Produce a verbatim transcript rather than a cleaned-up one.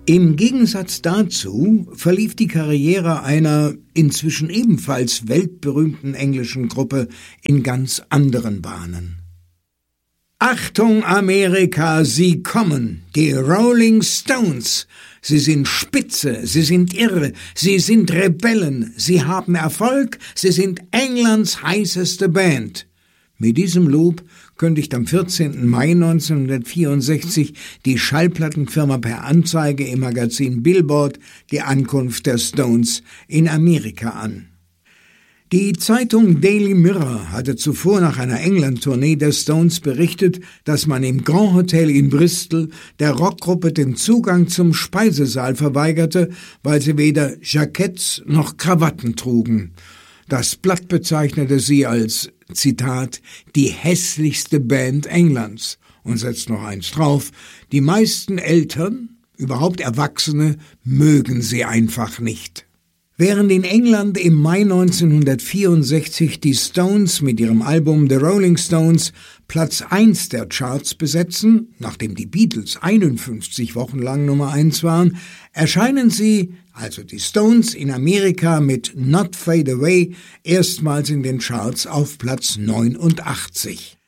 Im Gegensatz dazu verlief die Karriere einer inzwischen ebenfalls weltberühmten englischen Gruppe in ganz anderen Bahnen. Achtung Amerika, sie kommen, die Rolling Stones. Sie sind spitze, sie sind irre, sie sind Rebellen, sie haben Erfolg, sie sind Englands heißeste Band. Mit diesem Lob kündigt am vierzehnten Mai neunzehnhundertvierundsechzig die Schallplattenfirma per Anzeige im Magazin Billboard die Ankunft der Stones in Amerika an. Die Zeitung Daily Mirror hatte zuvor nach einer England-Tournee der Stones berichtet, dass man im Grand Hotel in Bristol der Rockgruppe den Zugang zum Speisesaal verweigerte, weil sie weder Jacketts noch Krawatten trugen. Das Blatt bezeichnete sie als, Zitat, die hässlichste Band Englands und setzt noch eins drauf, die meisten Eltern, überhaupt Erwachsene, mögen sie einfach nicht. Während in England im Mai neunzehnhundertvierundsechzig die Stones mit ihrem Album The Rolling Stones Platz eins der Charts besetzen, nachdem die Beatles einundfünfzig Wochen lang Nummer eins waren, erscheinen sie, also die Stones, in Amerika mit Not Fade Away erstmals in den Charts auf Platz neunundachtzig.